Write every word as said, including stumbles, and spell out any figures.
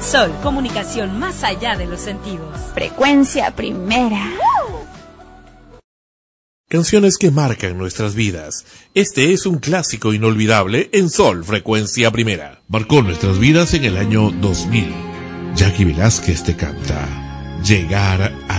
Sol, comunicación más allá de los sentidos. Frecuencia Primera. Canciones que marcan nuestras vidas. Este es un clásico inolvidable en Sol, Frecuencia Primera. Marcó nuestras vidas en el año dos mil. Jackie Velázquez te canta Llegar a